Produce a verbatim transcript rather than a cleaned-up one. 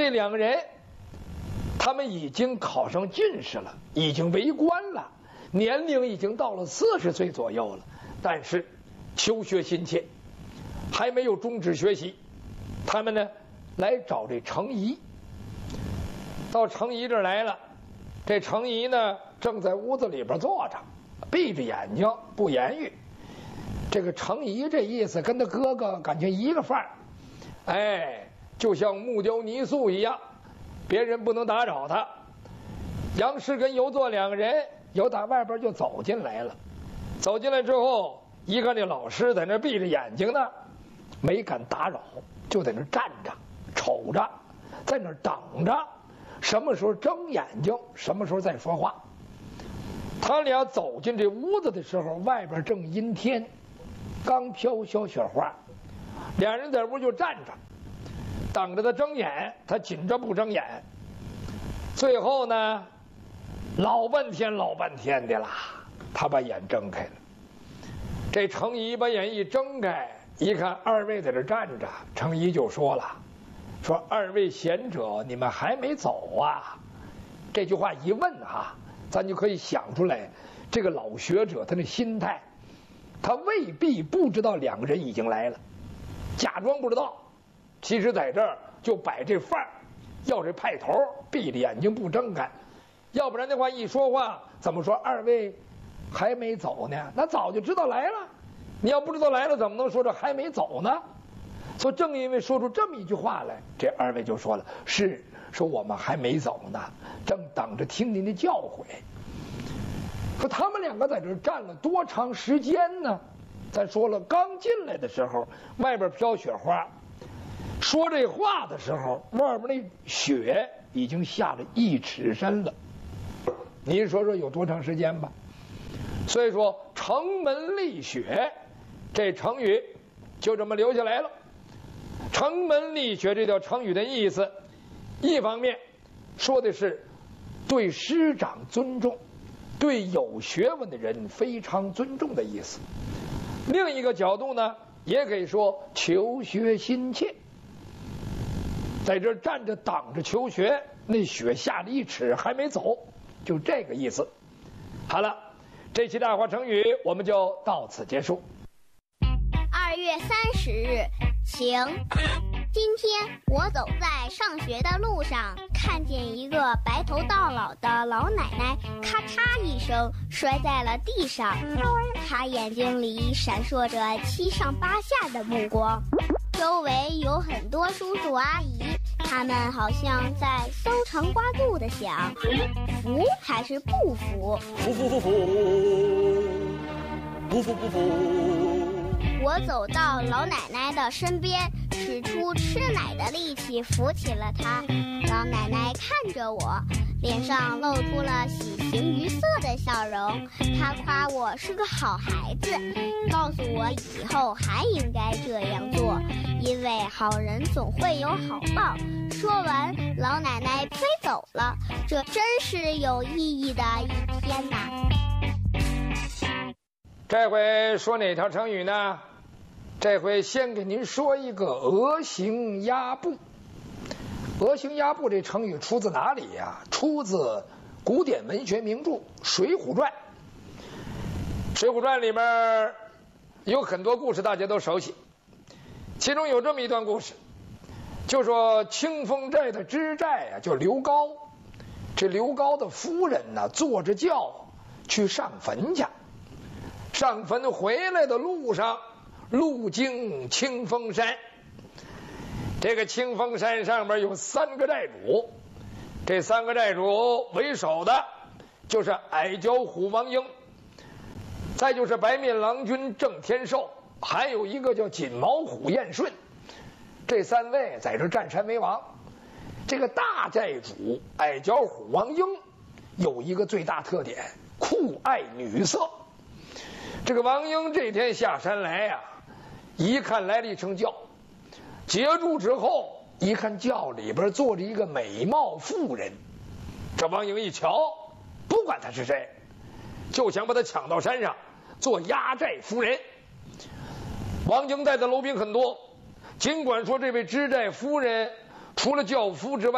这两个人，他们已经考上进士了，已经为官了，年龄已经到了四十岁左右了，但是求学心切，还没有终止学习。他们呢来找这程颐，到程颐这儿来了。这程颐呢正在屋子里边坐着，闭着眼睛不言语。这个程颐这意思跟他哥哥感情一个范儿，哎，就像木雕泥塑一样，别人不能打扰他。杨氏跟游作两个人由打外边就走进来了，走进来之后，一看这老师在那闭着眼睛呢，没敢打扰，就在那站着瞅着，在那等着，什么时候睁眼睛，什么时候再说话。他俩走进这屋子的时候，外边正阴天，刚飘小雪花，两人在屋就站着，等着他睁眼，他紧着不睁眼。最后呢，老半天老半天的啦，他把眼睁开了。这程颐把眼一睁开，一看二位在这站着，程颐就说了，说二位贤者，你们还没走啊？这句话一问哈，咱就可以想出来，这个老学者他的心态，他未必不知道两个人已经来了，假装不知道，其实在这儿就摆这范儿，要这派头，闭着眼睛不睁开，要不然的话一说话怎么说二位还没走呢？那早就知道来了，你要不知道来了，怎么能说这还没走呢？所以正因为说出这么一句话来，这二位就说了，是说我们还没走呢，正等着听您的教诲。说他们两个在这站了多长时间呢？咱说了，刚进来的时候外边飘雪花，说这话的时候外边那雪已经下了一尺深了，您说说有多长时间吧？所以说城门立雪这成语就这么留下来了。城门立雪这条成语的意思，一方面说的是对师长尊重，对有学问的人非常尊重的意思。另一个角度呢，也可以说求学心切，在这站着等着求学，那雪下了一尺还没走，就这个意思。好了，这期大话成语我们就到此结束。 二月三十日，晴。今天我走在上学的路上，看见一个白头到老的老奶奶，咔嚓一声摔在了地上。她眼睛里闪烁着七上八下的目光，周围有很多叔叔阿姨，他们好像在搜肠刮肚的想，服还是不服？ 服服服服，不服不服。 我走到老奶奶的身边，使出吃奶的力气扶起了她。老奶奶看着我，脸上露出了喜形于色的笑容。她夸我是个好孩子，告诉我以后还应该这样做，因为好人总会有好报。说完，老奶奶飞走了。这真是有意义的一天呐！ 这回说哪条成语呢？这回先给您说一个鹅行鸭步。鹅行鸭步这成语出自哪里呀？出自古典文学名著《水浒传》。《水浒传》里面有很多故事大家都熟悉，其中有这么一段故事，就说清风寨的知寨啊，叫刘高。这刘高的夫人呢，坐着轿去上坟去，上坟回来的路上路经清风山。这个清风山上面有三个寨主，这三个寨主为首的就是矮脚虎王英，再就是白面郎君郑天寿，还有一个叫锦毛虎燕顺。这三位在这占山为王。这个大寨主矮脚虎王英有一个最大特点，酷爱女色。这个王英这天下山来呀、啊，一看来了一乘轿，截住之后一看轿里边坐着一个美貌妇人。这王英一瞧，不管他是谁，就想把他抢到山上做压寨夫人。王英带的楼兵很多，尽管说这位知寨夫人除了轿夫之外